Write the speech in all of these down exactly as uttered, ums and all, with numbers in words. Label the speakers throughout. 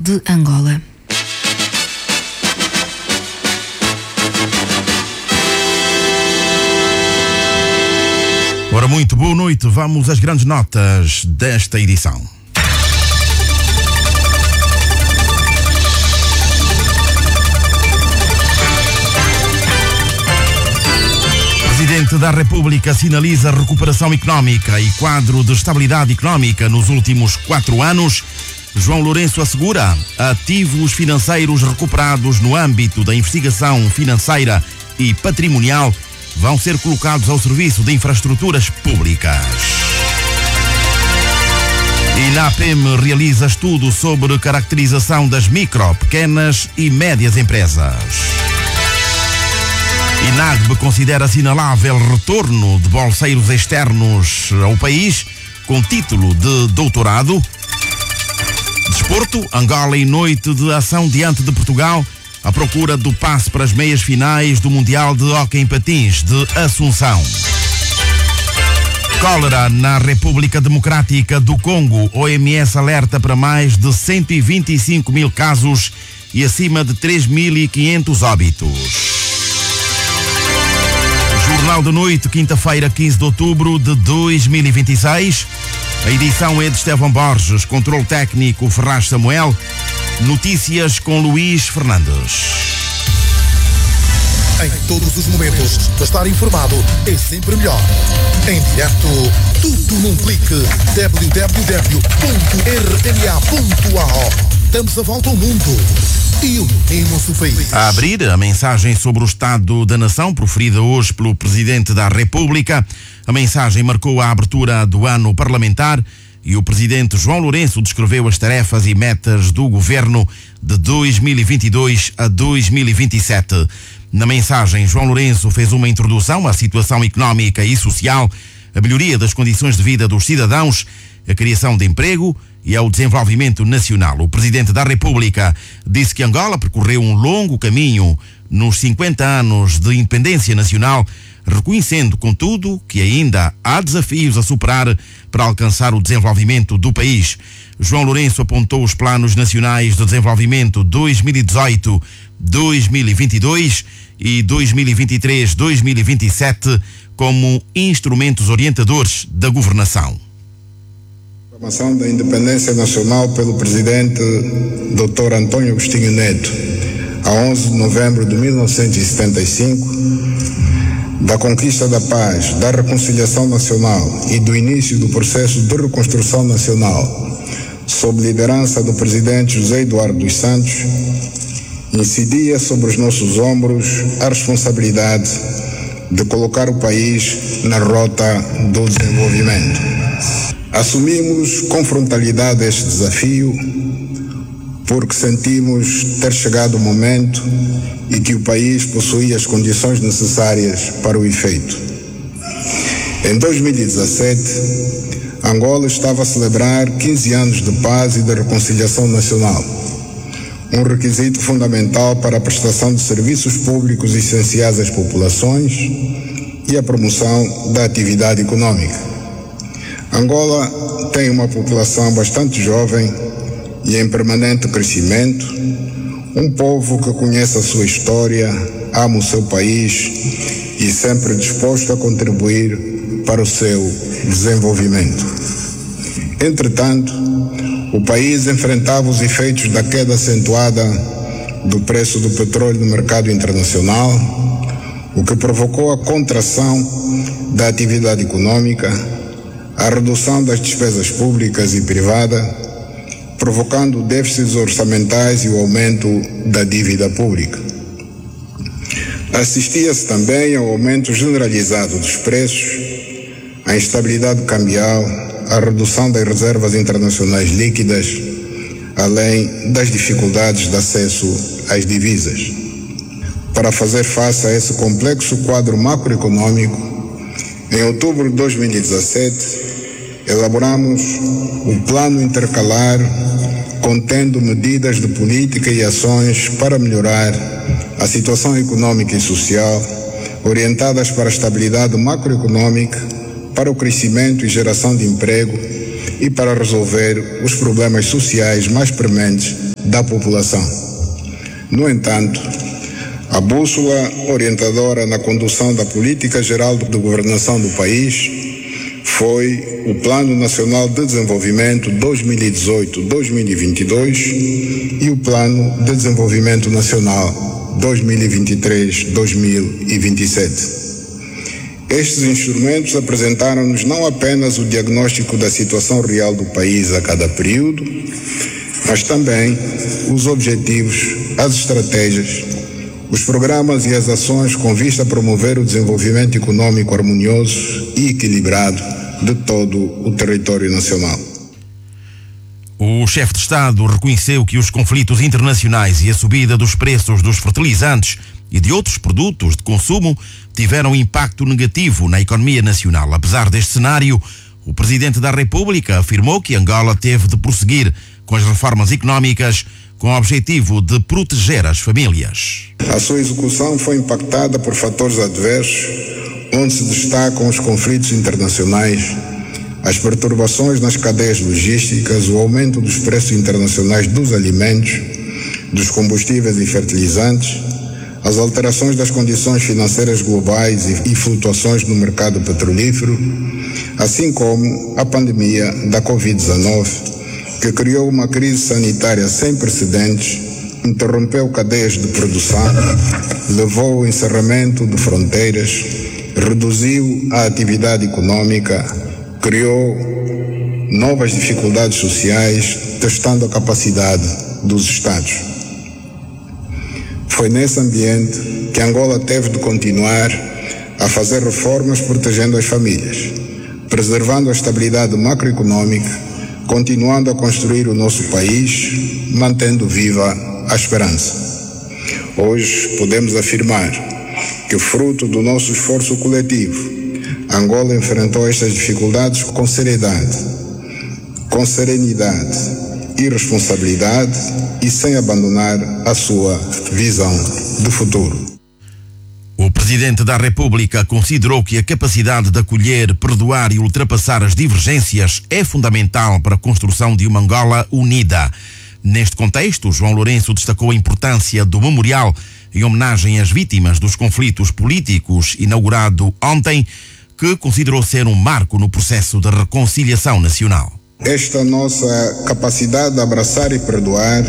Speaker 1: de Angola.
Speaker 2: Ora, muito boa noite. Vamos às grandes notas desta edição. O Presidente da República sinaliza recuperação económica e quadro de estabilidade económica nos últimos quatro anos. João Lourenço assegura ativos financeiros recuperados no âmbito da investigação financeira e patrimonial vão ser colocados ao serviço de infraestruturas públicas. E na A P E M realiza estudo sobre caracterização das micro, pequenas e médias empresas. E N A G B considera assinalável retorno de bolseiros externos ao país com título de doutorado. Desporto, Angola em noite de ação diante de Portugal, à procura do passe para as meias finais do Mundial de Hóquei em Patins de Assunção. Cólera na República Democrática do Congo. O M S alerta para mais de cento e vinte e cinco mil casos e acima de três mil e quinhentos óbitos. Jornal de Noite, quinta-feira, quinze de outubro de dois mil e vinte e seis. A edição é de Estevão Borges, controle técnico Ferraz Samuel. Notícias com Luís Fernandes.
Speaker 3: Em todos os momentos, estar informado é sempre melhor. Em direto, tudo num clique. w w w ponto r n a ponto a o. Damos a volta ao mundo e o nosso país.
Speaker 2: A abrir a mensagem sobre o Estado da Nação, proferida hoje pelo Presidente da República, a mensagem marcou a abertura do ano parlamentar e o Presidente João Lourenço descreveu as tarefas e metas do Governo de dois mil e vinte e dois a dois mil e vinte e sete. Na mensagem, João Lourenço fez uma introdução à situação económica e social, a melhoria das condições de vida dos cidadãos, a criação de emprego e ao desenvolvimento nacional. O Presidente da República disse que Angola percorreu um longo caminho nos cinquenta anos de independência nacional, reconhecendo, contudo, que ainda há desafios a superar para alcançar o desenvolvimento do país. João Lourenço apontou os planos nacionais de desenvolvimento dois mil e dezoito a dois mil e vinte e dois e dois mil e vinte e três a dois mil e vinte e sete como instrumentos orientadores da governação.
Speaker 4: A proclamação da independência nacional pelo Presidente doutor António Agostinho Neto, a onze de novembro de mil novecentos e setenta e cinco, da conquista da paz, da reconciliação nacional e do início do processo de reconstrução nacional, sob liderança do Presidente José Eduardo dos Santos, incidia sobre os nossos ombros a responsabilidade de colocar o país na rota do desenvolvimento. Assumimos com frontalidade este desafio porque sentimos ter chegado o momento e que o país possui as condições necessárias para o efeito. Em dois mil e dezassete, Angola estava a celebrar quinze anos de paz e de reconciliação nacional, um requisito fundamental para a prestação de serviços públicos essenciais às populações e a promoção da atividade econômica. Angola tem uma população bastante jovem e em permanente crescimento, um povo que conhece a sua história, ama o seu país e sempre disposto a contribuir para o seu desenvolvimento. Entretanto, o país enfrentava os efeitos da queda acentuada do preço do petróleo no mercado internacional, o que provocou a contração da atividade econômica, a redução das despesas públicas e privadas, provocando déficits orçamentais e o aumento da dívida pública. Assistia-se também ao aumento generalizado dos preços, à instabilidade cambial, à redução das reservas internacionais líquidas, além das dificuldades de acesso às divisas. Para fazer face a esse complexo quadro macroeconômico, em outubro de dois mil e dezassete, elaboramos o Plano Intercalar contendo medidas de política e ações para melhorar a situação econômica e social, orientadas para a estabilidade macroeconômica, para o crescimento e geração de emprego e para resolver os problemas sociais mais prementes da população. No entanto, a bússola orientadora na condução da política geral de governação do país foi o Plano Nacional de Desenvolvimento dois mil e dezoito a dois mil e vinte e dois e o Plano de Desenvolvimento Nacional dois mil e vinte e três a dois mil e vinte e sete. Estes instrumentos apresentaram-nos não apenas o diagnóstico da situação real do país a cada período, mas também os objetivos, as estratégias, os programas e as ações com vista a promover o desenvolvimento econômico harmonioso e equilibrado de todo o território nacional.
Speaker 2: O chefe de Estado reconheceu que os conflitos internacionais e a subida dos preços dos fertilizantes e de outros produtos de consumo tiveram impacto negativo na economia nacional. Apesar deste cenário, o Presidente da República afirmou que Angola teve de prosseguir com as reformas económicas com o objetivo de proteger as famílias.
Speaker 4: A sua execução foi impactada por fatores adversos, onde se destacam os conflitos internacionais, as perturbações nas cadeias logísticas, o aumento dos preços internacionais dos alimentos, dos combustíveis e fertilizantes, as alterações das condições financeiras globais e, e flutuações no mercado petrolífero, assim como a pandemia da covid dezenove, que criou uma crise sanitária sem precedentes, interrompeu cadeias de produção, levou ao encerramento de fronteiras, reduziu a atividade econômica, criou novas dificuldades sociais, testando a capacidade dos Estados. Foi nesse ambiente que Angola teve de continuar a fazer reformas protegendo as famílias, preservando a estabilidade macroeconômica, continuando a construir o nosso país, mantendo viva a esperança. Hoje podemos afirmar que, fruto do nosso esforço coletivo, Angola enfrentou estas dificuldades com seriedade, com serenidade e responsabilidade e sem abandonar a sua visão de futuro.
Speaker 2: O Presidente da República considerou que a capacidade de acolher, perdoar e ultrapassar as divergências é fundamental para a construção de uma Angola unida. Neste contexto, João Lourenço destacou a importância do memorial em homenagem às vítimas dos conflitos políticos, inaugurado ontem, que considerou ser um marco no processo de reconciliação nacional.
Speaker 4: Esta nossa capacidade de abraçar e perdoar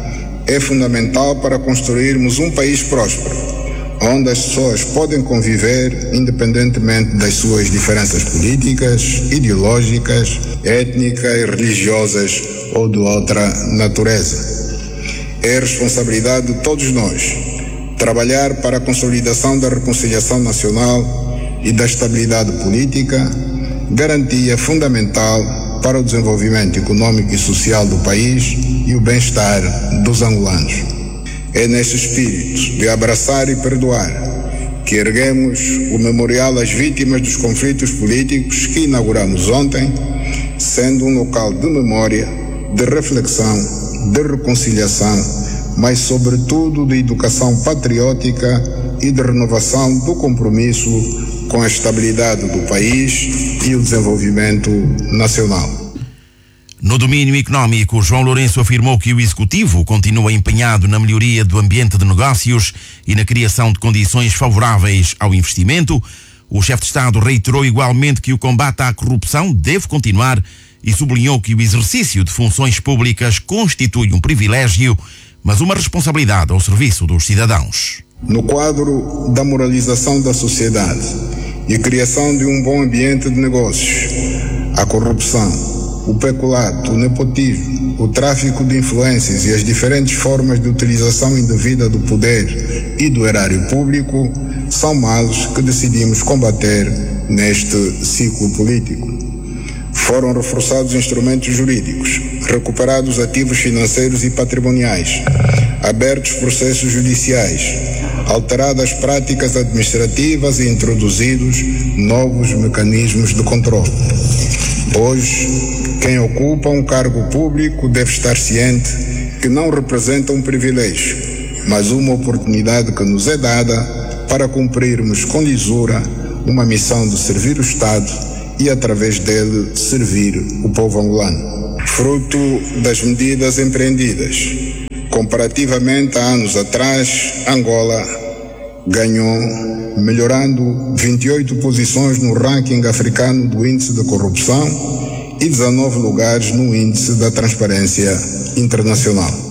Speaker 4: é fundamental para construirmos um país próspero, onde as pessoas podem conviver independentemente das suas diferenças políticas, ideológicas, étnicas e religiosas ou de outra natureza. É responsabilidade de todos nós trabalhar para a consolidação da reconciliação nacional e da estabilidade política, garantia fundamental para o desenvolvimento econômico e social do país e o bem-estar dos angolanos. É nesse espírito de abraçar e perdoar que erguemos o memorial às vítimas dos conflitos políticos que inauguramos ontem, sendo um local de memória, de reflexão, de reconciliação, mas sobretudo de educação patriótica e de renovação do compromisso com a estabilidade do país e o desenvolvimento nacional.
Speaker 2: No domínio económico, João Lourenço afirmou que o Executivo continua empenhado na melhoria do ambiente de negócios e na criação de condições favoráveis ao investimento. O chefe de Estado reiterou igualmente que o combate à corrupção deve continuar e sublinhou que o exercício de funções públicas constitui um privilégio, mas uma responsabilidade ao serviço dos cidadãos.
Speaker 4: No quadro da moralização da sociedade e criação de um bom ambiente de negócios, a corrupção, o peculato, o nepotismo, o tráfico de influências e as diferentes formas de utilização indevida do poder e do erário público são males que decidimos combater neste ciclo político. Foram reforçados instrumentos jurídicos, recuperados ativos financeiros e patrimoniais, abertos processos judiciais, alteradas práticas administrativas e introduzidos novos mecanismos de controle. Hoje, quem ocupa um cargo público deve estar ciente que não representa um privilégio, mas uma oportunidade que nos é dada para cumprirmos com lisura uma missão de servir o Estado e, através dele, servir o povo angolano. Fruto das medidas empreendidas, Comparativamente a anos atrás, Angola ganhou, melhorando vinte e oito posições no ranking africano do índice de corrupção e dezanove lugares no índice da transparência internacional.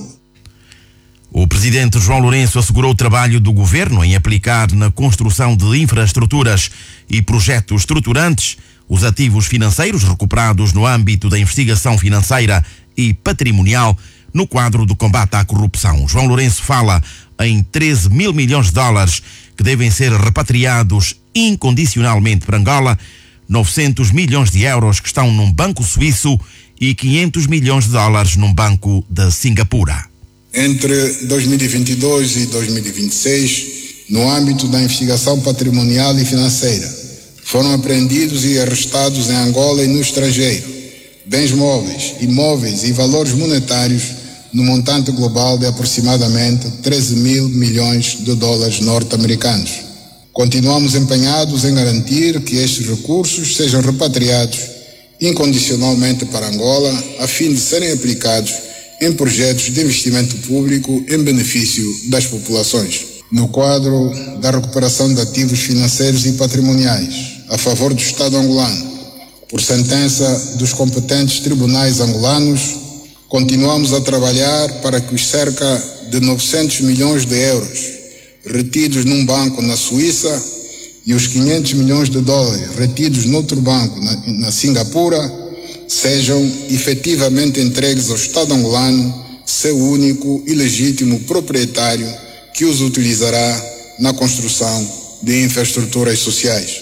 Speaker 2: O presidente João Lourenço assegurou o trabalho do governo em aplicar na construção de infraestruturas e projetos estruturantes os ativos financeiros recuperados no âmbito da investigação financeira e patrimonial no quadro do combate à corrupção. João Lourenço fala em treze mil milhões de dólares que devem ser repatriados incondicionalmente para Angola, novecentos milhões de euros que estão num banco suíço e quinhentos milhões de dólares num banco da Singapura.
Speaker 4: Entre dois mil e vinte e dois e dois mil e vinte e seis, no âmbito da investigação patrimonial e financeira, foram apreendidos e arrestados em Angola e no estrangeiro bens móveis, imóveis e valores monetários no montante global de aproximadamente treze mil milhões de dólares norte-americanos. Continuamos empenhados em garantir que estes recursos sejam repatriados incondicionalmente para Angola, a fim de serem aplicados em projetos de investimento público em benefício das populações. No quadro da recuperação de ativos financeiros e patrimoniais a favor do Estado angolano, por sentença dos competentes tribunais angolanos, continuamos a trabalhar para que os cerca de novecentos milhões de euros retidos num banco na Suíça e os quinhentos milhões de dólares retidos noutro banco na, na Singapura sejam efetivamente entregues ao Estado angolano, seu único e legítimo proprietário que os utilizará na construção de infraestruturas sociais.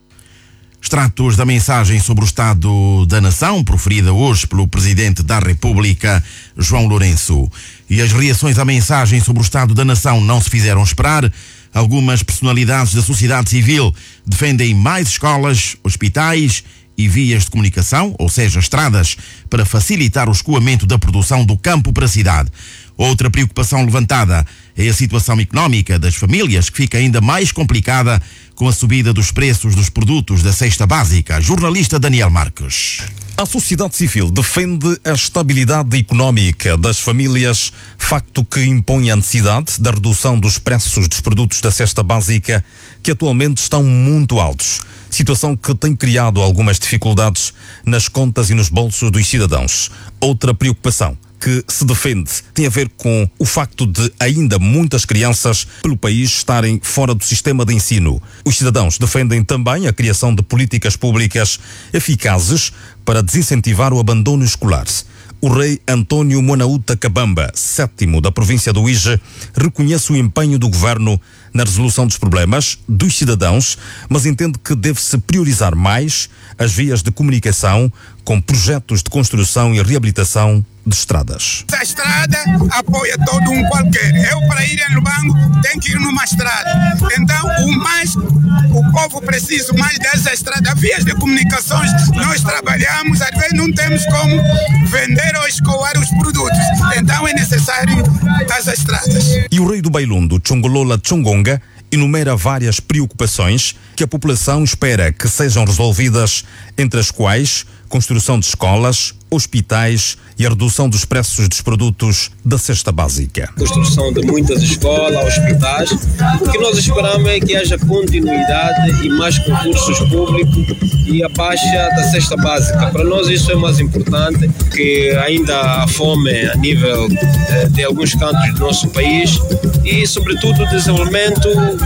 Speaker 2: Extratos da mensagem sobre o Estado da Nação, proferida hoje pelo Presidente da República, João Lourenço. E as reações à mensagem sobre o Estado da Nação não se fizeram esperar. Algumas personalidades da sociedade civil defendem mais escolas, hospitais e vias de comunicação, ou seja, estradas, para facilitar o escoamento da produção do campo para a cidade. Outra preocupação levantada é a situação económica das famílias, que fica ainda mais complicada com a subida dos preços dos produtos da cesta básica. Jornalista Daniel Marques.
Speaker 1: A sociedade civil defende a estabilidade económica das famílias, facto que impõe a necessidade da redução dos preços dos produtos da cesta básica, que atualmente estão muito altos. Situação que tem criado algumas dificuldades nas contas e nos bolsos dos cidadãos. Outra preocupação que se defende tem a ver com o facto de ainda muitas crianças pelo país estarem fora do sistema de ensino. Os cidadãos defendem também a criação de políticas públicas eficazes para desincentivar o abandono escolar. O rei António Monauta Cabamba, sétimo da província do Ije, reconhece o empenho do governo na resolução dos problemas dos cidadãos, mas entende que deve-se priorizar mais as vias de comunicação com projetos de construção e reabilitação de estradas.
Speaker 5: A estrada apoia todo um qualquer. Eu, para ir em Lubango, tenho que ir numa estrada. Então, o mais, o povo precisa mais dessa estrada. Vias de comunicações, nós trabalhamos, às vezes não temos como vender ou escoar os produtos. Então, é necessário as estradas.
Speaker 1: E o rei do Bailundo, Chongolola Chongonga, enumera várias preocupações que a população espera que sejam resolvidas, entre as quais construção de escolas, hospitais e a redução dos preços dos produtos da cesta básica.
Speaker 6: Construção de muitas escolas, hospitais. O que nós esperamos é que haja continuidade e mais concursos públicos e a baixa da cesta básica. Para nós isso é mais importante, que ainda há fome a nível eh, de alguns cantos do nosso país e, sobretudo, o desenvolvimento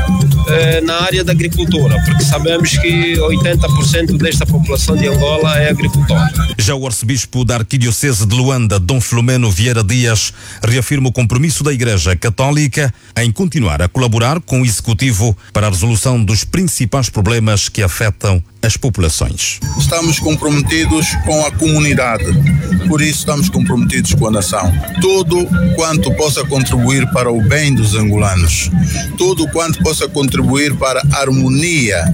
Speaker 6: eh, na área da agricultura, porque sabemos que oitenta por cento desta população de Angola é agricultora.
Speaker 1: Já o arcebispo da Arquidiocese de Luanda, Dom Filomeno Vieira Dias, reafirma o compromisso da Igreja Católica em continuar a colaborar com o Executivo para a resolução dos principais problemas que afetam as populações.
Speaker 7: Estamos comprometidos com a comunidade, por isso estamos comprometidos com a nação. Tudo quanto possa contribuir para o bem dos angolanos, tudo quanto possa contribuir para a harmonia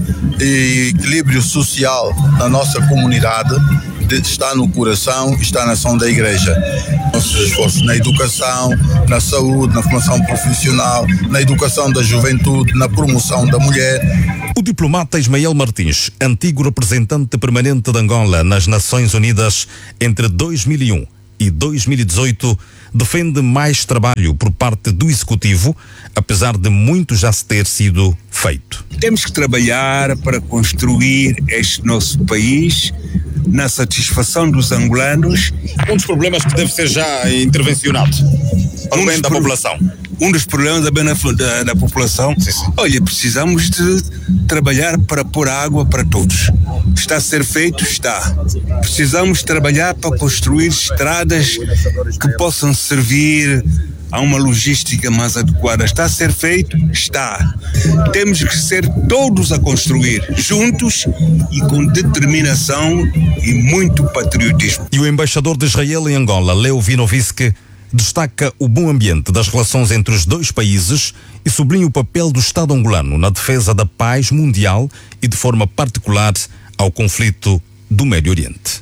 Speaker 7: e equilíbrio social na nossa comunidade, está no coração, está na ação da Igreja. Nossos esforços na educação, na saúde, na formação profissional, na educação da juventude, na promoção da mulher.
Speaker 1: O diplomata Ismael Martins, antigo representante permanente de Angola nas Nações Unidas entre dois mil e um e dois mil e dezoito, defende mais trabalho por parte do Executivo, apesar de muito já se ter sido feito.
Speaker 8: Temos que trabalhar para construir este nosso país na satisfação dos angolanos.
Speaker 1: Um dos problemas que deve ser já intervencionado para o bem da população.
Speaker 8: Um dos problemas da, da, da população, sim, sim. Olha, precisamos de trabalhar para pôr água para todos. Está a ser feito? Está. Precisamos trabalhar para construir estradas que possam servir a uma logística mais adequada. Está a ser feito? Está. Temos que ser todos a construir, juntos e com determinação e muito patriotismo.
Speaker 1: E o embaixador de Israel em Angola, Leo Vinovski, destaca o bom ambiente das relações entre os dois países e sublinha o papel do Estado angolano na defesa da paz mundial e de forma particular ao conflito do Médio Oriente.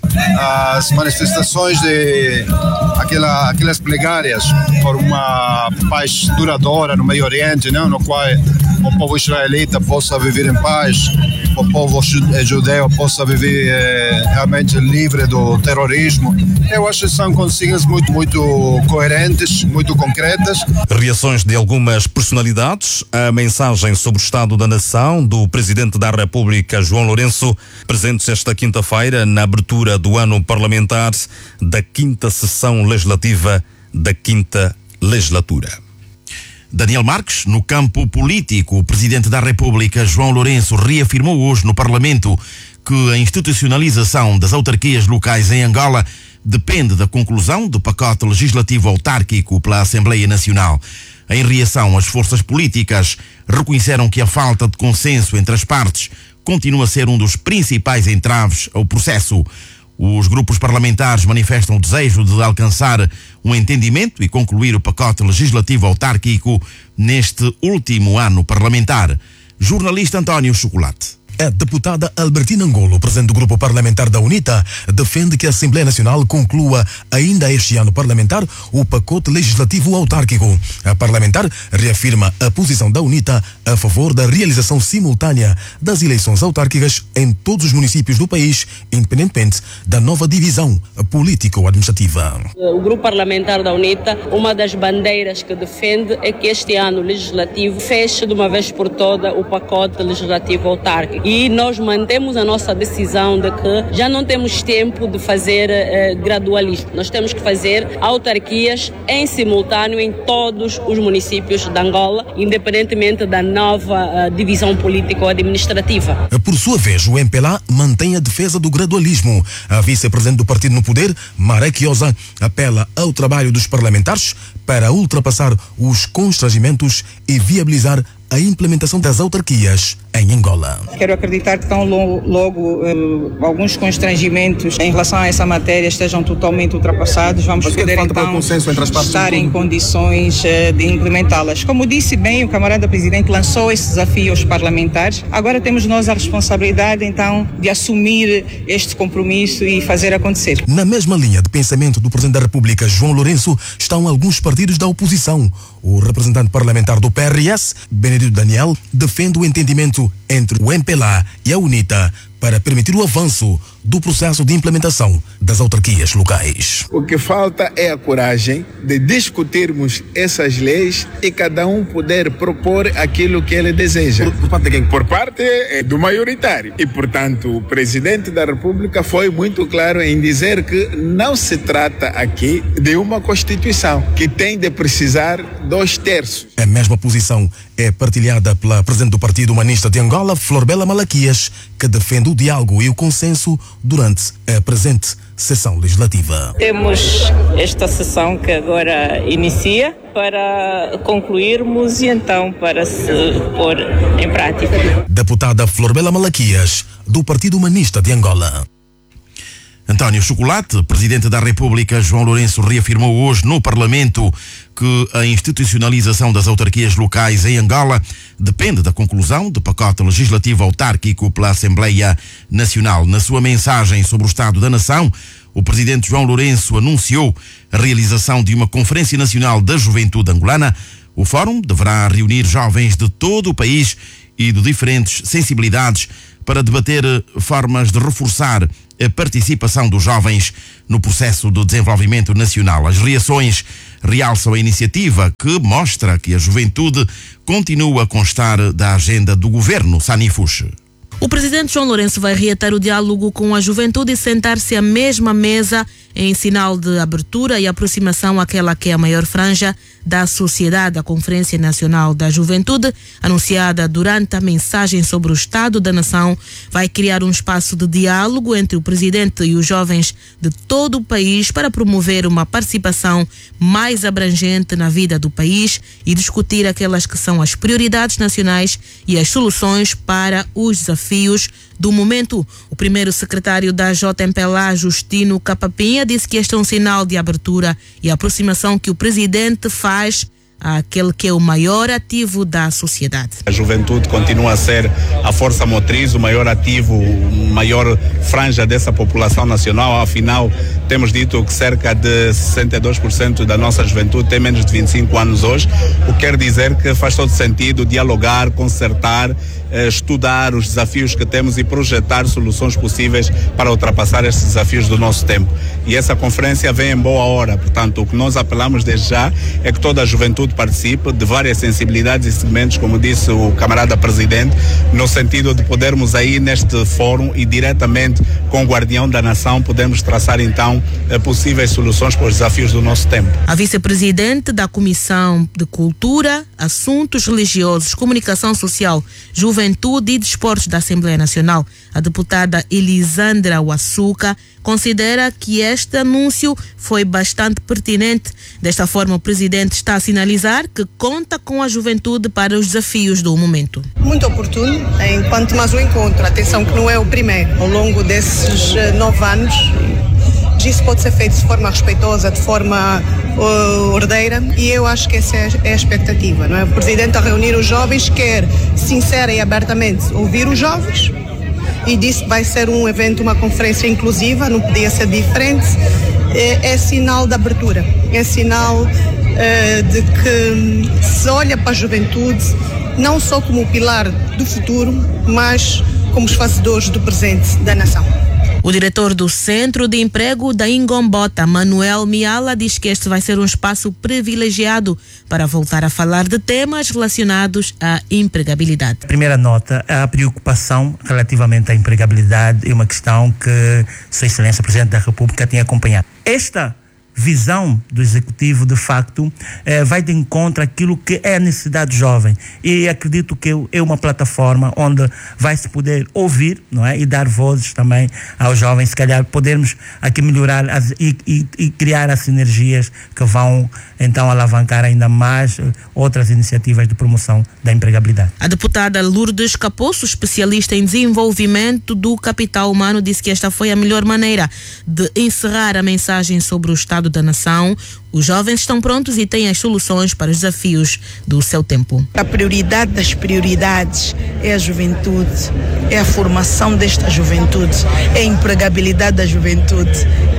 Speaker 9: As manifestações de aquela, aquelas plegárias por uma paz duradoura no Meio Oriente, não? No qual o povo israelita possa viver em paz, o povo judeu possa viver eh, realmente livre do terrorismo. Eu acho que são consignas muito, muito coerentes, muito concretas.
Speaker 1: Reações de algumas personalidades, a mensagem sobre o Estado da Nação do Presidente da República, João Lourenço, presentes esta quinta-feira na abertura do ano parlamentar da quinta sessão legislativa da quinta legislatura.
Speaker 2: Daniel Marques, no campo político, o Presidente da República, João Lourenço, reafirmou hoje no Parlamento que a institucionalização das autarquias locais em Angola depende da conclusão do pacote legislativo autárquico pela Assembleia Nacional. Em reação, as forças políticas reconheceram que a falta de consenso entre as partes continua a ser um dos principais entraves ao processo. Os grupos parlamentares manifestam o desejo de alcançar um entendimento e concluir o pacote legislativo autárquico neste último ano parlamentar. Jornalista António Chocolate.
Speaker 10: A deputada Albertina Angolo, presidente do grupo parlamentar da UNITA, defende que a Assembleia Nacional conclua ainda este ano parlamentar o pacote legislativo autárquico. A parlamentar reafirma a posição da UNITA a favor da realização simultânea das eleições autárquicas em todos os municípios do país, independentemente da nova divisão político-administrativa.
Speaker 11: O grupo parlamentar da UNITA, uma das bandeiras que defende é que este ano legislativo feche de uma vez por toda o pacote legislativo autárquico. E nós mantemos a nossa decisão de que já não temos tempo de fazer eh, gradualismo. Nós temos que fazer autarquias em simultâneo em todos os municípios de Angola, independentemente da nova eh, divisão político-administrativa.
Speaker 10: Por sua vez, o M P L A mantém a defesa do gradualismo. A vice-presidente do partido no poder, Marek Yosa, apela ao trabalho dos parlamentares para ultrapassar os constrangimentos e viabilizar a implementação das autarquias em Angola.
Speaker 12: Quero acreditar que tão logo, logo uh, alguns constrangimentos em relação a essa matéria estejam totalmente ultrapassados. Vamos
Speaker 10: Mas
Speaker 12: poder então estar em condições uh, de implementá-las. Como disse bem, o camarada presidente lançou esse desafio aos parlamentares. Agora temos nós a responsabilidade então de assumir este compromisso e fazer acontecer.
Speaker 10: Na mesma linha de pensamento do presidente da República, João Lourenço, estão alguns partidos da oposição. O representante parlamentar do P R S, Benedito Daniel, defende o entendimento entre o M P L A e a UNITA para permitir o avanço do processo de implementação das autarquias locais.
Speaker 5: O que falta é a coragem de discutirmos essas leis e cada um poder propor aquilo que ele deseja.
Speaker 10: Por, por parte de quem?
Speaker 5: Por parte do maioritário. E, portanto, o presidente da República foi muito claro em dizer que não se trata aqui de uma Constituição que tem de precisar dois terços.
Speaker 10: A mesma posição é partilhada pela presidente do Partido Humanista de Angola, Florbela Malaquias, que defende o diálogo e o consenso durante a presente sessão legislativa.
Speaker 13: Temos esta sessão que agora inicia para concluirmos e então para se pôr em prática.
Speaker 10: Deputada Florbela Malaquias, do Partido Humanista de Angola.
Speaker 2: António Chocolate, Presidente da República, João Lourenço, reafirmou hoje no Parlamento que a institucionalização das autarquias locais em Angola depende da conclusão do pacote legislativo autárquico pela Assembleia Nacional. Na sua mensagem sobre o Estado da Nação, o Presidente João Lourenço anunciou a realização de uma Conferência Nacional da Juventude Angolana. O fórum deverá reunir jovens de todo o país e de diferentes sensibilidades para debater formas de reforçar a participação dos jovens no processo de desenvolvimento nacional. As reações realçam a iniciativa que mostra que a juventude continua a constar da agenda do governo. Sani Fush.
Speaker 14: O presidente João Lourenço vai reatar o diálogo com a juventude e sentar-se à mesma mesa em sinal de abertura e aproximação àquela que é a maior franja da sociedade. A Conferência Nacional da Juventude, anunciada durante a mensagem sobre o Estado da Nação, vai criar um espaço de diálogo entre o presidente e os jovens de todo o país para promover uma participação mais abrangente na vida do país e discutir aquelas que são as prioridades nacionais e as soluções para os desafios do momento. O primeiro secretário da J M P L A, Justino Capapinha, disse que este é um sinal de abertura e aproximação que o presidente faz àquele que é o maior ativo da sociedade.
Speaker 15: A juventude continua a ser a força motriz, o maior ativo, a maior franja dessa população nacional. Afinal, temos dito que cerca de sessenta e dois por cento da nossa juventude tem menos de vinte e cinco anos hoje, o que quer dizer que faz todo sentido dialogar, concertar, estudar os desafios que temos e projetar soluções possíveis para ultrapassar estes desafios do nosso tempo. E essa conferência vem em boa hora, portanto, o que nós apelamos desde já é que toda a juventude participe de várias sensibilidades e segmentos, como disse o camarada presidente, no sentido de podermos aí neste fórum e diretamente com o guardião da nação podermos traçar então possíveis soluções para os desafios do nosso tempo.
Speaker 14: A vice-presidente da Comissão de Cultura, Assuntos Religiosos, Comunicação Social, Juventude e Desportos da Assembleia Nacional, a deputada Elisandra Wassuca, considera que este anúncio foi bastante pertinente. Desta forma, o presidente está a sinalizar que conta com a juventude para os desafios do momento.
Speaker 16: Muito oportuno, enquanto mais um encontro. Atenção que não é o primeiro. Ao longo desses nove anos, isso pode ser feito de forma respeitosa, de forma uh, ordeira, e eu acho que essa é, é a expectativa, não é? O presidente a reunir os jovens quer, sincera e abertamente, ouvir os jovens, e disse que vai ser um evento, uma conferência inclusiva, não podia ser diferente. É, é sinal de abertura, é sinal uh, de que se olha para a juventude não só como o pilar do futuro, mas como os fazedores do presente da nação.
Speaker 14: O diretor do Centro de Emprego da Ingombota, Manuel Miala, diz que este vai ser um espaço privilegiado para voltar a falar de temas relacionados à empregabilidade.
Speaker 17: Primeira nota, a preocupação relativamente à empregabilidade é uma questão que Sua Excelência Presidente da República tem acompanhado. Esta visão do Executivo, de facto, eh, vai de encontro àquilo que é a necessidade jovem. E acredito que é uma plataforma onde vai se poder ouvir, não é? E dar vozes também aos jovens, se calhar podermos aqui melhorar as, e, e, e criar as sinergias que vão então alavancar ainda mais outras iniciativas de promoção da empregabilidade.
Speaker 14: A deputada Lourdes Capoço, especialista em desenvolvimento do capital humano, disse que esta foi a melhor maneira de encerrar a mensagem sobre o Estado da Nação. Os jovens estão prontos e têm as soluções para os desafios do seu tempo.
Speaker 18: A prioridade das prioridades é a juventude, é a formação desta juventude, é a empregabilidade da juventude.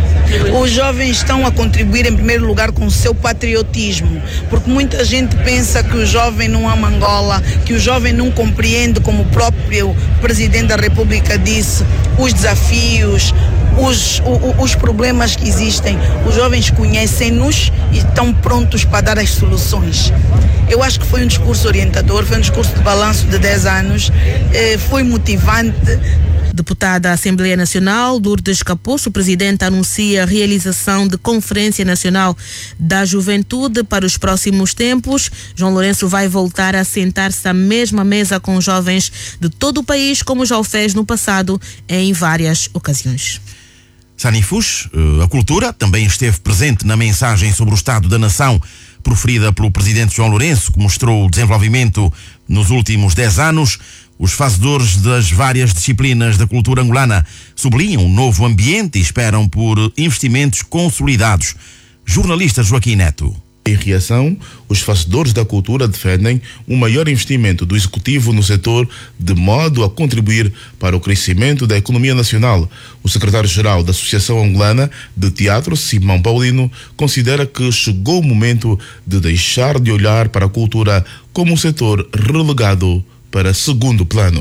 Speaker 18: Os jovens estão a contribuir em primeiro lugar com o seu patriotismo, porque muita gente pensa que o jovem não ama Angola, que o jovem não compreende, como o próprio Presidente da República disse, os desafios, os, os, os problemas que existem. Os jovens conhecem-nos e estão prontos para dar as soluções. Eu acho que foi um discurso orientador, foi um discurso de balanço de dez anos, eh, foi motivante.
Speaker 14: Deputada da Assembleia Nacional, Lourdes Capoço, o presidente anuncia a realização de Conferência Nacional da Juventude para os próximos tempos. João Lourenço vai voltar a sentar-se à mesma mesa com jovens de todo o país, como já o fez no passado em várias ocasiões.
Speaker 2: Sani Fush, a cultura, também esteve presente na mensagem sobre o Estado da Nação proferida pelo presidente João Lourenço, que mostrou o desenvolvimento nos últimos dez anos. Os fazedores das várias disciplinas da cultura angolana sublinham um novo ambiente e esperam por investimentos consolidados. Jornalista Joaquim Neto.
Speaker 19: Em reação, os fazedores da cultura defendem um maior investimento do Executivo no setor, de modo a contribuir para o crescimento da economia nacional. O secretário-geral da Associação Angolana de Teatro, Simão Paulino, considera que chegou o momento de deixar de olhar para a cultura como um setor relegado para segundo plano.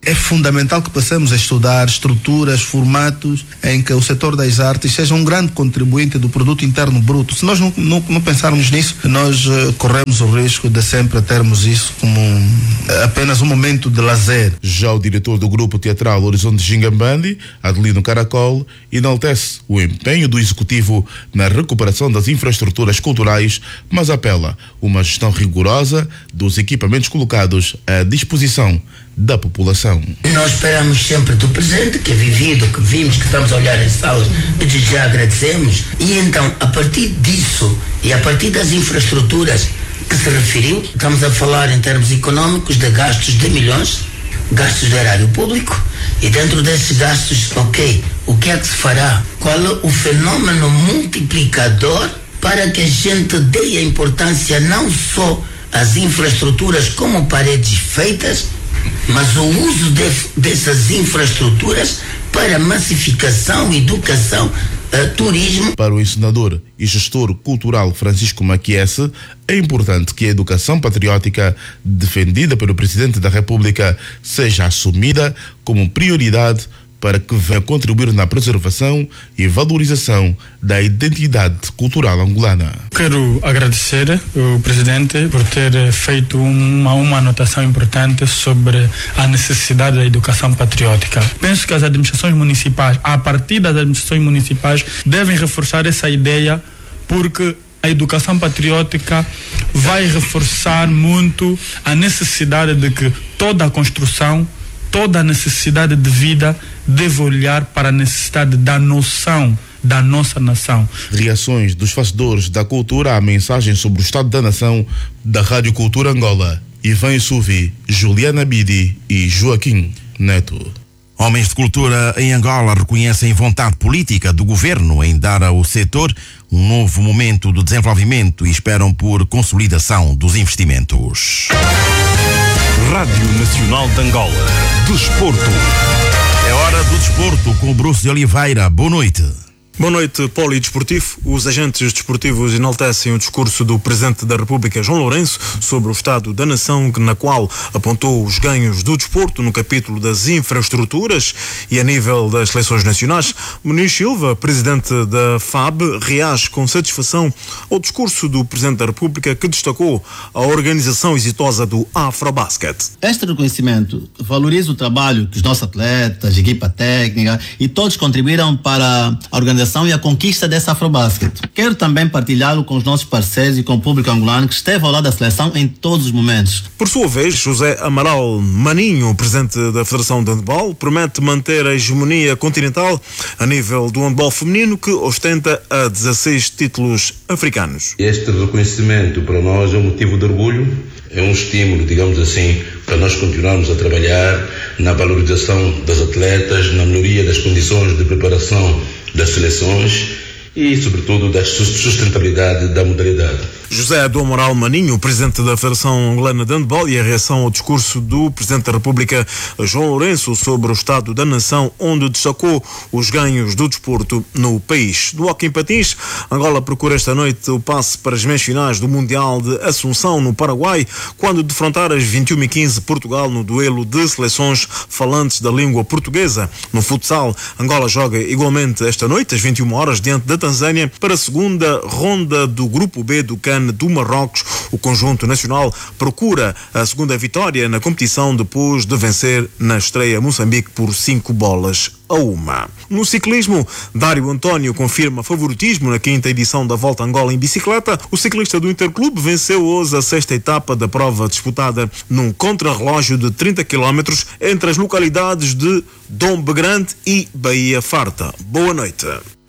Speaker 20: É fundamental que possamos estudar estruturas, formatos em que o setor das artes seja um grande contribuinte do produto interno bruto. Se nós não, não, não pensarmos nisso, nós uh, corremos o risco de sempre termos isso como um, apenas um momento de lazer.
Speaker 19: Já o diretor do grupo teatral Horizonte Gingambandi, Adelino Caracol, enaltece o empenho do executivo na recuperação das infraestruturas culturais, mas apela uma gestão rigorosa dos equipamentos colocados à disposição da população.
Speaker 21: Nós esperamos sempre do presente, que é vivido, que vimos, que estamos a olhar em salas, e já agradecemos. E então, a partir disso e a partir das infraestruturas que se referiu, estamos a falar em termos econômicos de gastos de milhões, gastos do erário público, e dentro desses gastos, ok, o que é que se fará? Qual é o fenômeno multiplicador para que a gente dê a importância não só às infraestruturas como paredes feitas, mas o uso de, dessas infraestruturas para massificação, educação, uh, turismo.
Speaker 19: Para o ensinador e gestor cultural Francisco Maquiesse, é importante que a educação patriótica defendida pelo Presidente da República seja assumida como prioridade para que venha contribuir na preservação e valorização da identidade cultural angolana.
Speaker 22: Quero agradecer o Presidente por ter feito uma, uma anotação importante sobre a necessidade da educação patriótica. Penso que as administrações municipais, a partir das administrações municipais, devem reforçar essa ideia, porque a educação patriótica vai reforçar muito a necessidade de que toda a construção, toda a necessidade de vida deve olhar para a necessidade da noção da nossa nação.
Speaker 19: Reações dos fazedores da cultura à mensagem sobre o estado da nação da Rádio Cultura Angola. Ivan Suvi, Juliana Bidi e Joaquim Neto.
Speaker 2: Homens de cultura em Angola reconhecem vontade política do governo em dar ao setor um novo momento de desenvolvimento e esperam por consolidação dos investimentos.
Speaker 23: Rádio Nacional de Angola. Desporto.
Speaker 2: É hora do desporto com o Bruce de Oliveira. Boa noite.
Speaker 24: Boa noite, polidesportivo. Os agentes desportivos enaltecem o discurso do Presidente da República, João Lourenço, sobre o estado da nação, na qual apontou os ganhos do desporto no capítulo das infraestruturas e a nível das seleções nacionais. Muniz Silva, Presidente da F A B, reage com satisfação ao discurso do Presidente da República, que destacou a organização exitosa do Afrobasket.
Speaker 25: Este reconhecimento valoriza o trabalho que os nossos atletas, equipa técnica e todos contribuíram para a organização e a conquista dessa Afrobasket. Quero também partilhá-lo com os nossos parceiros e com o público angolano que esteve ao lado da seleção em todos os momentos.
Speaker 24: Por sua vez, José Amaral Maninho, presidente da Federação de Handball, promete manter a hegemonia continental a nível do handball feminino, que ostenta a dezasseis títulos africanos.
Speaker 26: Este reconhecimento para nós é um motivo de orgulho, é um estímulo, digamos assim, para nós continuarmos a trabalhar na valorização das atletas, na melhoria das condições de preparação das seleções e, sobretudo, da sustentabilidade da modalidade.
Speaker 24: José do Amaral Maninho, presidente da Federação Angolana de Handball, e a reação ao discurso do Presidente da República, João Lourenço, sobre o estado da nação, onde destacou os ganhos do desporto no país. Do hóquei em patins, Angola procura esta noite o passe para as meias finais do Mundial de Assunção, no Paraguai, quando defrontar às vinte e uma e quinze Portugal no duelo de seleções falantes da língua portuguesa. No futsal, Angola joga igualmente esta noite, às vinte e uma horas, diante da Tanzânia, para a segunda ronda do Grupo B do CAN do Marrocos. O conjunto nacional procura a segunda vitória na competição depois de vencer na estreia Moçambique por cinco bolas a uma. No ciclismo, Dário António confirma favoritismo na quinta edição da Volta a Angola em bicicleta. O ciclista do Interclube venceu hoje a sexta etapa da prova, disputada num contrarrelógio de trinta quilómetros entre as localidades de Dom Begrande e Bahia Farta. Boa noite.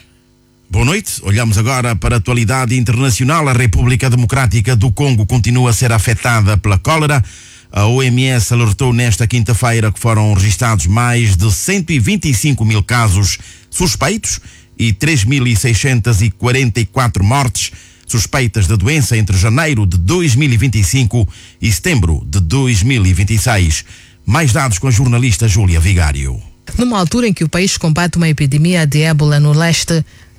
Speaker 2: Boa noite. Olhamos agora para a atualidade internacional. A República Democrática do Congo continua a ser afetada pela cólera. A O M S alertou nesta quinta-feira que foram registrados mais de cento e vinte e cinco mil casos suspeitos e três mil seiscentas e quarenta e quatro mortes suspeitas da doença entre janeiro de dois mil e vinte e cinco e setembro de dois mil e vinte e seis. Mais dados com a jornalista Júlia Vigário.
Speaker 27: Numa altura em que o país combate uma epidemia de ébola no leste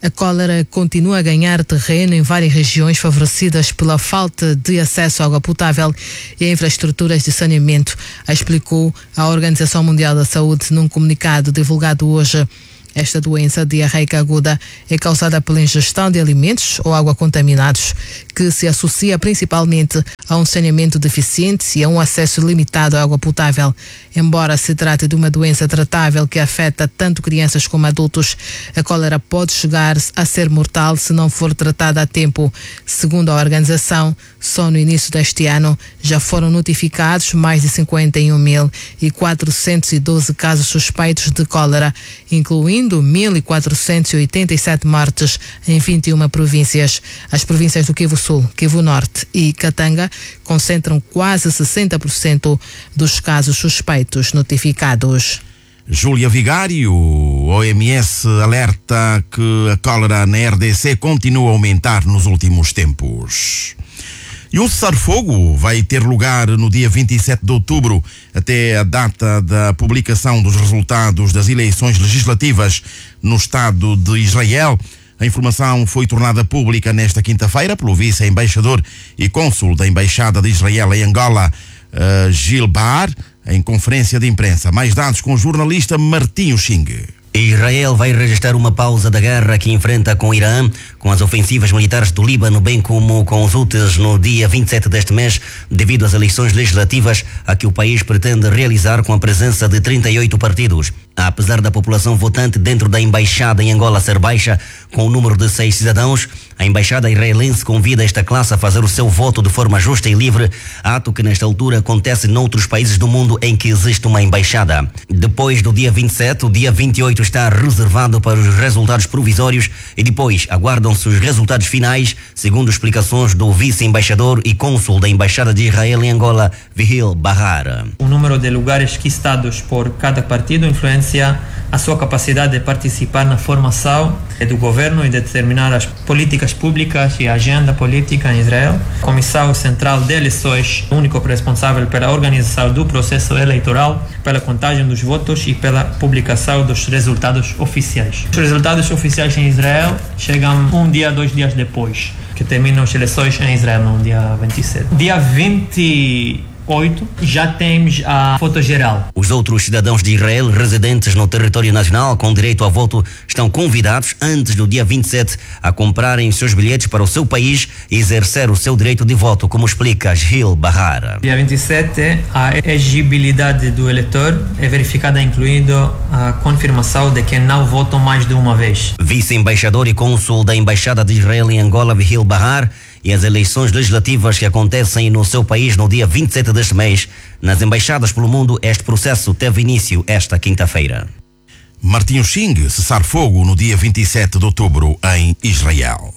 Speaker 3: A cólera continua a ganhar terreno em várias regiões favorecidas pela falta de acesso à água potável e a infraestruturas de saneamento, explicou a Organização Mundial da Saúde num comunicado divulgado hoje. Esta doença diarreica aguda é causada pela ingestão de alimentos ou água contaminados, que se associa principalmente a um saneamento deficiente e a um acesso limitado à água potável. Embora se trate de uma doença tratável que afeta tanto crianças como adultos, a cólera pode chegar a ser mortal se não for tratada a tempo. Segundo a organização, só no início deste ano já foram notificados mais de cinquenta e um mil quatrocentos e doze casos suspeitos de cólera, incluindo mil quatrocentos e oitenta e sete mortes em vinte e uma províncias. As províncias do Kivu Sul, Kivu Norte e Katanga concentram quase sessenta por cento dos casos suspeitos notificados.
Speaker 2: Júlia Vigário, O M S alerta que a cólera na R D C continua a aumentar nos últimos tempos. E o cessar-fogo vai ter lugar no dia vinte e sete de outubro, até a data da publicação dos resultados das eleições legislativas no Estado de Israel. A informação foi tornada pública nesta quinta-feira pelo vice-embaixador e cônsul da Embaixada de Israel em Angola, uh, Gil Bahar, em conferência de imprensa. Mais dados com o jornalista Martinho Xing.
Speaker 4: Israel vai registrar uma pausa da guerra que enfrenta com o Irã, com as ofensivas militares do Líbano, bem como com os úteis no dia vinte e sete deste mês, devido às eleições legislativas a que o país pretende realizar com a presença de trinta e oito partidos. Apesar da população votante dentro da embaixada em Angola ser baixa, com o número de seis cidadãos, a embaixada israelense convida esta classe a fazer o seu voto de forma justa e livre, ato que nesta altura acontece noutros países do mundo em que existe uma embaixada. Depois do dia vinte e sete, o dia vinte e oito está reservado para os resultados provisórios e depois aguardam-se os resultados finais, segundo explicações do vice-embaixador e cônsul da Embaixada de Israel em Angola, Gil Bahar.
Speaker 6: O número de lugares quistados por cada partido influencia a sua capacidade de participar na formação do governo e de determinar as políticas públicas e a agenda política em Israel. O Comissário Central de Eleições, único responsável pela organização do processo eleitoral, pela contagem dos votos e pela publicação dos resultados oficiais. Os resultados oficiais em Israel chegam um dia, dois dias depois que terminam as eleições em Israel, no dia vinte e sete. Dia vinte e oito, já temos a foto geral.
Speaker 4: Os outros cidadãos de Israel residentes no território nacional com direito a voto estão convidados antes do dia vinte e sete a comprarem seus bilhetes para o seu país e exercer o seu direito de voto, como explica Gil Bahar.
Speaker 6: Dia vinte e sete, a elegibilidade do eleitor é verificada, incluindo a confirmação de que não votam mais de uma vez.
Speaker 4: Vice-embaixador e cônsul da Embaixada de Israel em Angola, Gil Bahar, e as eleições legislativas que acontecem no seu país no dia vinte e sete deste mês, nas embaixadas pelo mundo, este processo teve início esta quinta-feira.
Speaker 2: Martinho Xing, cessar fogo no dia vinte e sete de outubro em Israel.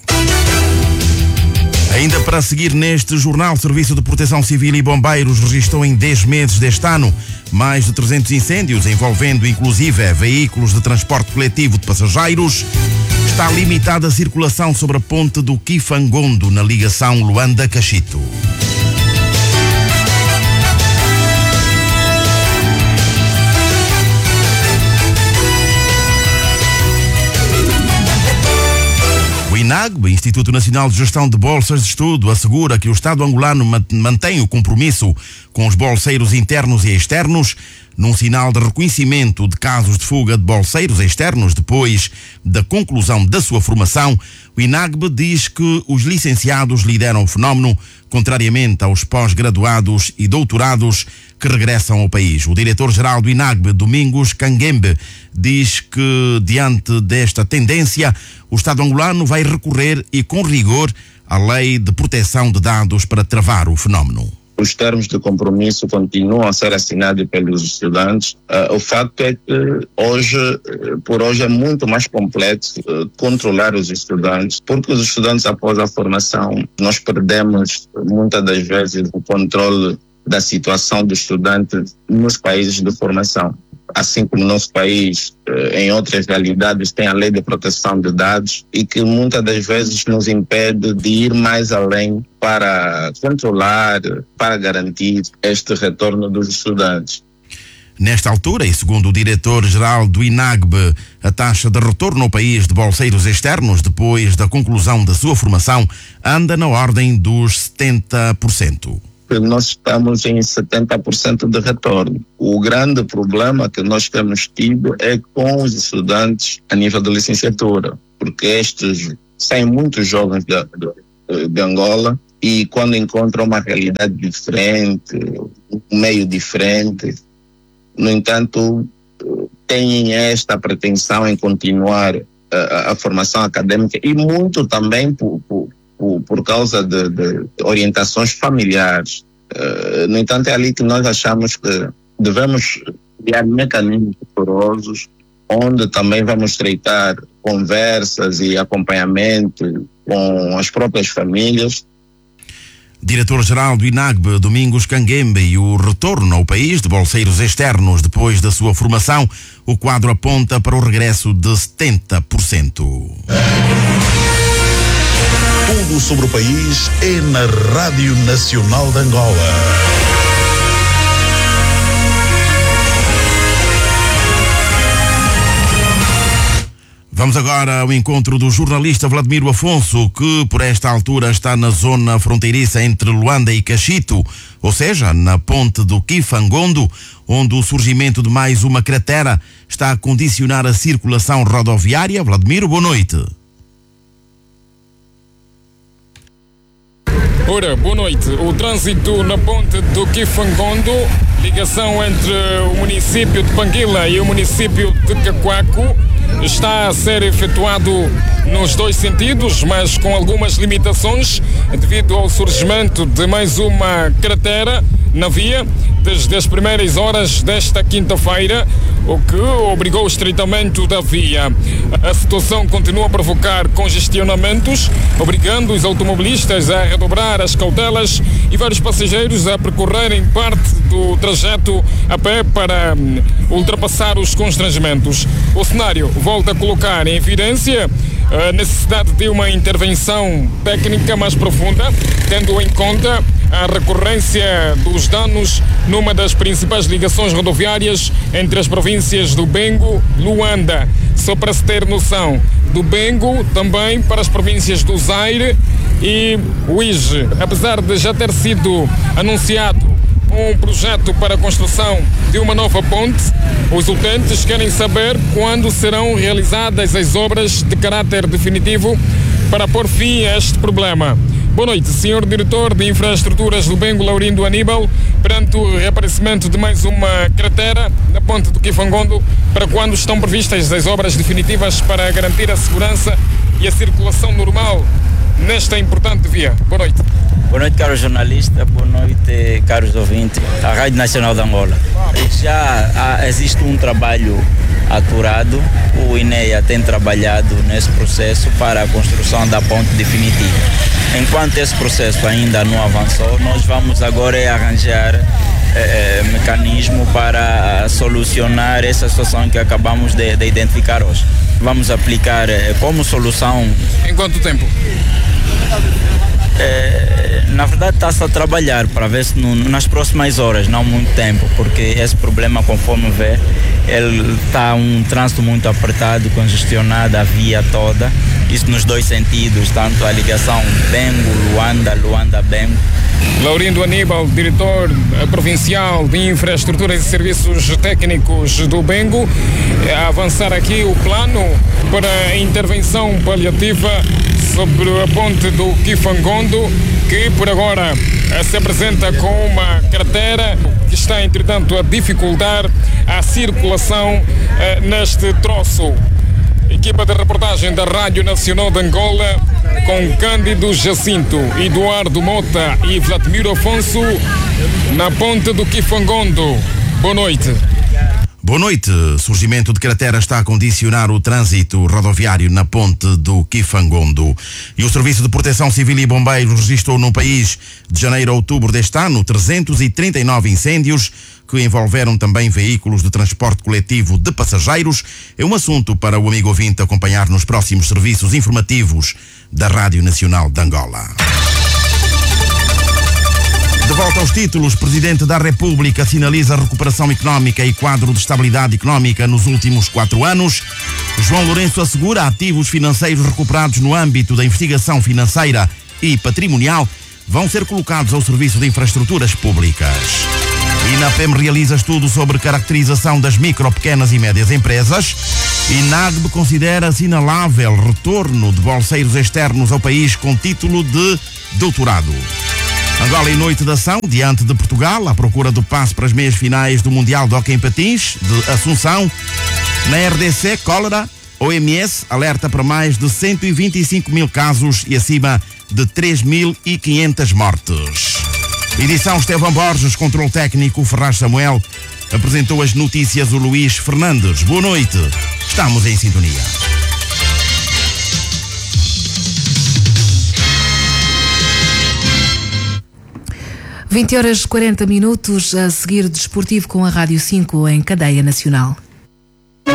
Speaker 2: Ainda para seguir neste jornal, o Serviço de Proteção Civil e Bombeiros registrou em dez meses deste ano mais de trezentos incêndios, envolvendo inclusive veículos de transporte coletivo de passageiros. Está limitada a circulação sobre a ponte do Kifangondo, na ligação Luanda-Cachito. O INAGB, Instituto Nacional de Gestão de Bolsas de Estudo, assegura que o Estado angolano mantém o compromisso com os bolseiros internos e externos, num sinal de reconhecimento de casos de fuga de bolseiros externos depois da conclusão da sua formação. O INAGB diz que os licenciados lideram o fenómeno, contrariamente aos pós-graduados e doutorados que regressam ao país. O diretor-geral do INAGB, Domingos Canguembe, diz que, diante desta tendência, o Estado angolano vai recorrer e com rigor à Lei de Proteção de Dados para travar o fenómeno.
Speaker 7: Os termos de compromisso continuam a ser assinados pelos estudantes. Uh, o facto é que hoje, por hoje, é muito mais complexo uh, controlar os estudantes, porque os estudantes, após a formação, nós perdemos muitas das vezes o controle da situação do estudante nos países de formação. Assim como no nosso país, em outras realidades, tem a lei de proteção de dados e que muitas das vezes nos impede de ir mais além para controlar, para garantir este retorno dos estudantes.
Speaker 2: Nesta altura, e segundo o diretor-geral do INAGBE, a taxa de retorno ao país de bolseiros externos, depois da conclusão da sua formação, anda na ordem dos setenta por cento.
Speaker 7: Nós estamos em setenta por cento de retorno. O grande problema que nós temos tido é com os estudantes a nível da licenciatura, porque estes saem muitos jovens de, de, de Angola e quando encontram uma realidade diferente, um meio diferente, no entanto, têm esta pretensão em continuar a, a formação acadêmica e muito também por, por, por, por causa de, de orientações familiares. Uh, no entanto, é ali que nós achamos que devemos criar mecanismos porosos onde também vamos estreitar conversas e acompanhamento com as próprias famílias.
Speaker 2: Diretor-geral do INAGBE, Domingos Canguembe, e o retorno ao país de bolseiros externos depois da sua formação, o quadro aponta para o regresso de setenta por cento.
Speaker 1: Tudo sobre o país é na Rádio Nacional de Angola.
Speaker 2: Vamos agora ao encontro do jornalista Vladimiro Afonso, que por esta altura está na zona fronteiriça entre Luanda e Cachito, ou seja, na ponte do Kifangondo, onde o surgimento de mais uma cratera está a condicionar a circulação rodoviária. Vladimiro, boa noite.
Speaker 5: Ora, boa noite. O trânsito na ponte do Kifangondo, ligação entre o município de Banguila e o município de Cacoaco, está a ser efetuado nos dois sentidos, mas com algumas limitações devido ao surgimento de mais uma cratera na via desde as primeiras horas desta quinta-feira, o que obrigou o estreitamento da via. A situação continua a provocar congestionamentos, obrigando os automobilistas a redobrar as cautelas e vários passageiros a percorrerem parte do trajeto a pé para hum, ultrapassar os constrangimentos. O cenário volta a colocar em evidência a necessidade de uma intervenção técnica mais profunda, tendo em conta a recorrência dos danos numa das principais ligações rodoviárias entre as províncias do Bengo e Luanda. Só para se ter noção, do Bengo também para as províncias do Zaire e Uige. Apesar de já ter sido anunciado um projeto para a construção de uma nova ponte, os utentes querem saber quando serão realizadas as obras de caráter definitivo para pôr fim a este problema. Boa noite, senhor Diretor de Infraestruturas do Bengo, Laurindo Aníbal. Perante o reaparecimento de mais uma cratera na ponte do Kifangondo, para quando estão previstas as obras definitivas para garantir a segurança e a circulação normal nesta importante via? Boa noite.
Speaker 8: Boa noite, caro jornalista. Boa noite, caros ouvintes. A Rádio Nacional de Angola. Já há, existe um trabalho aturado. O INEA tem trabalhado nesse processo para a construção da ponte definitiva. Enquanto esse processo ainda não avançou, nós vamos agora arranjar eh, mecanismo para solucionar essa situação que acabamos de, de identificar hoje. Vamos aplicar eh, como solução...
Speaker 5: Em quanto tempo?
Speaker 8: É, na verdade está-se a trabalhar para ver se no, nas próximas horas, não muito tempo, porque esse problema, conforme vê, ele está um trânsito muito apertado, congestionado a via toda, isso nos dois sentidos, tanto a ligação Bengo-Luanda, Luanda-Bengo.
Speaker 5: Laurindo Aníbal, diretor provincial de Infraestruturas e Serviços Técnicos do Bengo, a avançar aqui o plano para a intervenção paliativa sobre a ponte do Kifangondo, que por agora se apresenta com uma cratera que está, entretanto, a dificultar a circulação eh, neste troço. Equipa de reportagem da Rádio Nacional de Angola, com Cândido Jacinto, Eduardo Mota e Vladimiro Afonso, na ponte do Kifangondo. Boa noite.
Speaker 2: Boa noite. Surgimento de cratera está a condicionar o trânsito rodoviário na ponte do Kifangondo. E o Serviço de Proteção Civil e Bombeiros registrou no país, de janeiro a outubro deste ano, trezentos e trinta e nove incêndios que envolveram também veículos de transporte coletivo de passageiros. É um assunto para o amigo ouvinte acompanhar nos próximos serviços informativos da Rádio Nacional de Angola. De volta aos títulos, o Presidente da República sinaliza a recuperação económica e quadro de estabilidade económica nos últimos quatro anos. João Lourenço assegura ativos financeiros recuperados no âmbito da investigação financeira e patrimonial vão ser colocados ao serviço de infraestruturas públicas. INAPEM realiza estudo sobre caracterização das micro, pequenas e médias empresas. INAGB considera assinalável retorno de bolseiros externos ao país com título de doutorado. Angola em noite de ação, diante de Portugal, à procura do passe para as meias finais do Mundial de Hóquei em Patins, de Assunção. Na R D C, cólera, O M S alerta para mais de cento e vinte e cinco mil casos e acima de três mil e quinhentas mortes. Edição Estevão Borges, controle técnico Ferraz Samuel. Apresentou as notícias o Luís Fernandes. Boa noite, estamos em sintonia.
Speaker 9: vinte horas e quarenta minutos, a seguir desportivo com a Rádio cinco em cadeia nacional.